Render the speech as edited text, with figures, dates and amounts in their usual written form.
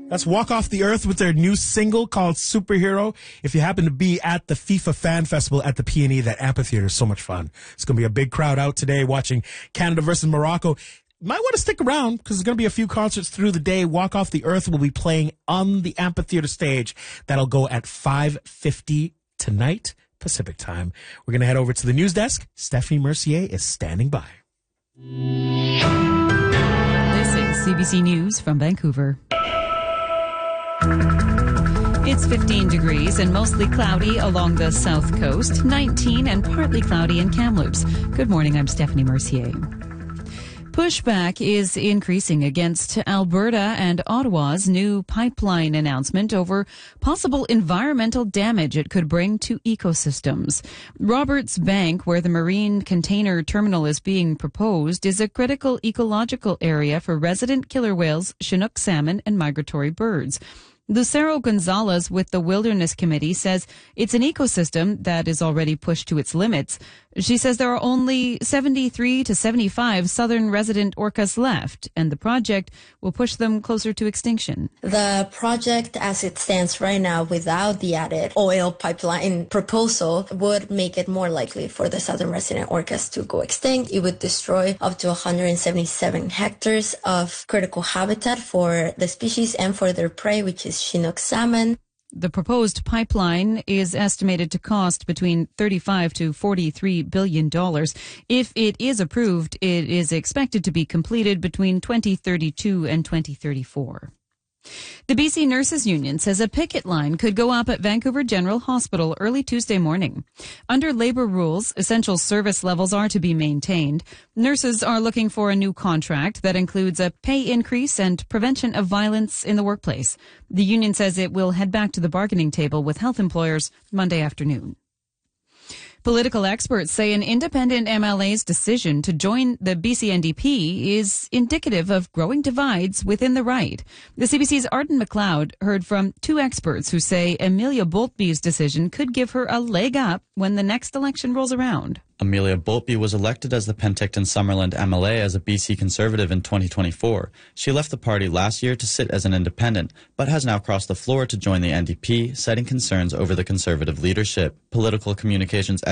That's Walk Off the Earth with their new single called Superhero. If you happen to be at the FIFA Fan Festival at the PNE, that amphitheater is so much fun. It's going to be a big crowd out today watching Canada versus Morocco. You might want to stick around because there's going to be a few concerts through the day. Walk Off the Earth will be playing on the amphitheater stage. That'll go at 5:50 tonight, Pacific time. We're going to head over to the news desk. Stephanie Mercier is standing by. This is CBC News from Vancouver. It's 15 degrees and mostly cloudy along the south coast, 19 and partly cloudy in Kamloops. Good morning, I'm Stephanie Mercier. Pushback is increasing against Alberta and Ottawa's new pipeline announcement over possible environmental damage it could bring to ecosystems. Roberts Bank, where the marine container terminal is being proposed, is a critical ecological area for resident killer whales, Chinook salmon, and migratory birds. Lucero Gonzalez with the Wilderness Committee says it's an ecosystem that is already pushed to its limits. She says there are only 73 to 75 southern resident orcas left, and the project will push them closer to extinction. The project as it stands right now, without the added oil pipeline proposal, would make it more likely for the southern resident orcas to go extinct. It would destroy up to 177 hectares of critical habitat for the species and for their prey, which is Chinook salmon. The proposed pipeline is estimated to cost between $35 to $43 billion. If it is approved, it is expected to be completed between 2032 and 2034. The BC Nurses Union says a picket line could go up at Vancouver General Hospital early Tuesday morning. Under labor rules, essential service levels are to be maintained. Nurses are looking for a new contract that includes a pay increase and prevention of violence in the workplace. The union says it will head back to the bargaining table with health employers Monday afternoon. Political experts say an independent MLA's decision to join the BC NDP is indicative of growing divides within the right. The CBC's Arden McLeod heard from two experts who say Amelia Boltby's decision could give her a leg up when the next election rolls around. Amelia Boltby was elected as the Penticton-Summerland MLA as a BC Conservative in 2024. She left the party last year to sit as an independent, but has now crossed the floor to join the NDP, citing concerns over the Conservative leadership. Political communications